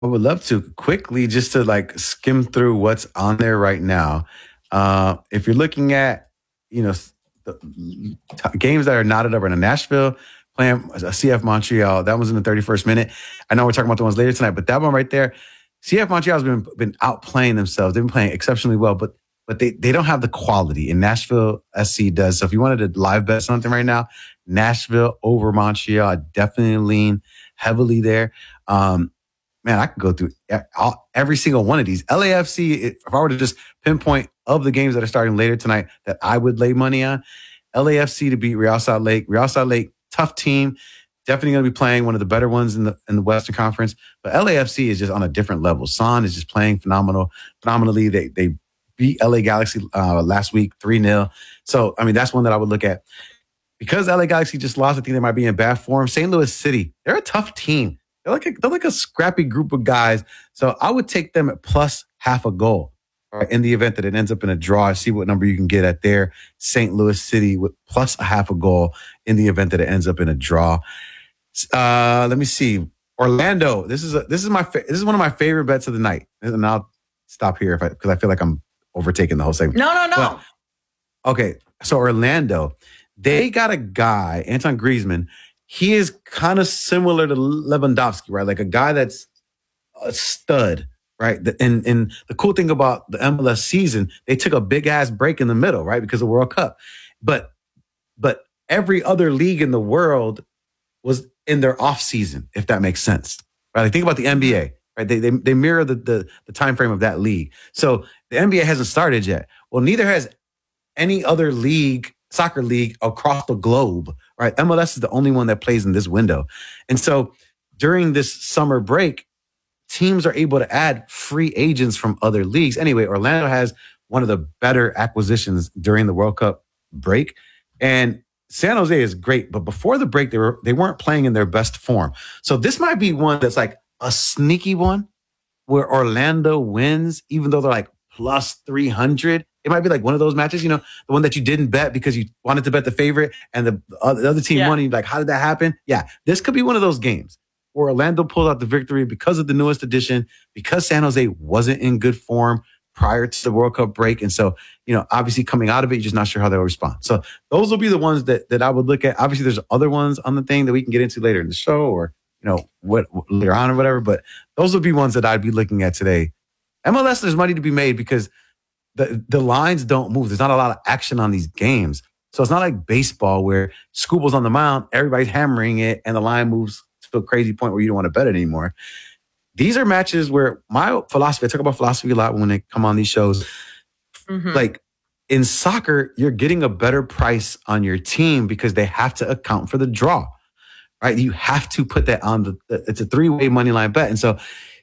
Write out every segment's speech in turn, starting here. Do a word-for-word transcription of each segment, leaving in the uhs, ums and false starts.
I would love to quickly just to like skim through what's on there right now. Uh, if you're looking at, you know, the t- games that are knotted up in Nashville playing a C F Montreal, that was in the thirty-first minute. I know we're talking about the ones later tonight, but that one right there, C F Montreal's been been outplaying themselves. They've been playing exceptionally well, but but they they don't have the quality, and Nashville S C does. So if you wanted to live bet something right now, Nashville over Montreal, I definitely lean heavily there. Um, Man, I could go through all, every single one of these. L A F C, if I were to just pinpoint of the games that are starting later tonight that I would lay money on, L A F C to beat Real Salt Lake. Real Salt Lake, tough team. Definitely going to be playing one of the better ones in the in the Western Conference. But L A F C is just on a different level. Son is just playing phenomenal, phenomenally. They they beat L A Galaxy uh, last week three nil. So, I mean, that's one that I would look at. Because L A Galaxy just lost, I think they might be in bad form. Saint Louis City, they're a tough team. They're like a, they're like a scrappy group of guys. So I would take them at plus half a goal right, in the event that it ends up in a draw. See what number you can get at there. Saint Louis City with plus a half a goal in the event that it ends up in a draw. Uh, let me see. Orlando. This is a, this is my fa- this is one of my favorite bets of the night. And I'll stop here if I because I feel like I'm overtaking the whole segment. No, no, no. But, okay, so Orlando, they got a guy, Anton Griezmann. He is kind of similar to Lewandowski, right? Like a guy that's a stud, right? And, and the cool thing about the M L S season, they took a big ass break in the middle, right? Because of the World Cup. But but every other league in the world was in their off season, if that makes sense, right? Like think about the N B A, right? They they, they mirror the, the the time frame of that league. So the N B A hasn't started yet. Well, neither has any other league, soccer league across the globe, right? M L S is the only one that plays in this window. And so during this summer break, teams are able to add free agents from other leagues. Anyway, Orlando has one of the better acquisitions during the World Cup break. And San Jose is great, but before the break, they were they weren't playing in their best form. So this might be one that's like a sneaky one where Orlando wins, even though they're like plus three hundred. It might be like one of those matches, you know, the one that you didn't bet because you wanted to bet the favorite and the, uh, the other team yeah. won. And you're like, how did that happen? Yeah, this could be one of those games where Orlando pulled out the victory because of the newest edition, because San Jose wasn't in good form prior to the World Cup break. And so, you know, obviously coming out of it, you're just not sure how they'll respond. So those will be the ones that that I would look at. Obviously, there's other ones on the thing that we can get into later in the show or, you know, what later on or whatever. But those would be ones that I'd be looking at today. M L S, there's money to be made because The the lines don't move. There's not a lot of action on these games. So it's not like baseball where Scooble's on the mound, everybody's hammering it, and the line moves to a crazy point where you don't want to bet it anymore. These are matches where my philosophy, I talk about philosophy a lot when they come on these shows. Mm-hmm. Like in soccer, you're getting a better price on your team because they have to account for the draw, right? You have to put that on the, it's a three-way money line bet. And so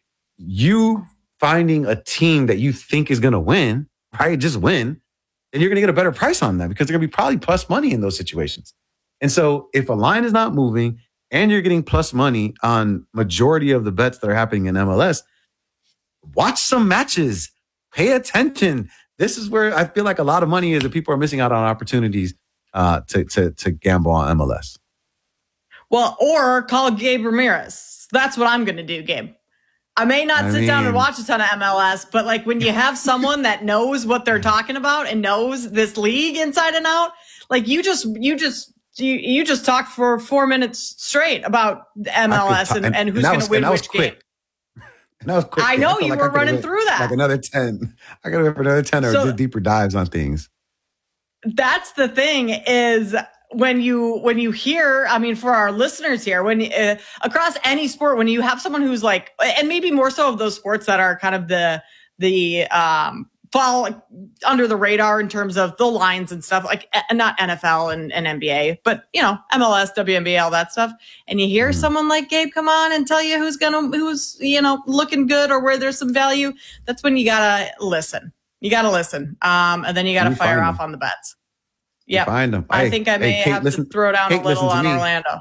you finding a team that you think is going to win, right? Just win. And you're going to get a better price on them because they're going to be probably plus money in those situations. And so if a line is not moving and you're getting plus money on majority of the bets that are happening in M L S, watch some matches, pay attention. This is where I feel like a lot of money is that people are missing out on opportunities uh, to, to, to gamble on M L S. Well, or call Gabe Ramirez. That's what I'm going to do, Gabe. I may not I sit mean, down and watch a ton of M L S, but like when you have someone that knows what they're talking about and knows this league inside and out, like you just, you just, you, you just talked for four minutes straight about M L S and, and, and who's going to win which game. And that was quick. I know I you like were running through that. Like another ten. I got to go for another ten or so, do deeper dives on things. That's the thing is, when you, when you hear, I mean, for our listeners here, when, uh, across any sport, when you have someone who's like, and maybe more so of those sports that are kind of the, the, um, fall under the radar in terms of the lines and stuff, like uh, not N F L and, and N B A, but you know, M L S, W N B A, all that stuff. And you hear mm-hmm. someone like Gabe come on and tell you who's gonna, who's, you know, looking good or where there's some value. That's when you gotta listen. You gotta listen. Um, and then you gotta fire off them. on the bets. Yeah, find them. I hey, think I may hey, Kate, have listen, to throw down Kate, a little on me. Orlando.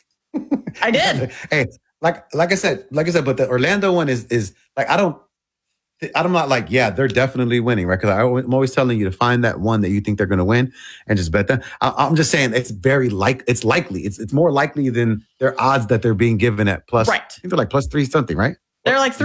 I did. Hey, like like I said, like I said, but the Orlando one is is like I don't, I'm not like yeah, they're definitely winning, right? Because I'm always telling you to find that one that you think they're going to win and just bet them. I, I'm just saying it's very like it's likely. It's it's more likely than their odds that they're being given at plus. Right. I think they're like plus three something, right? They're like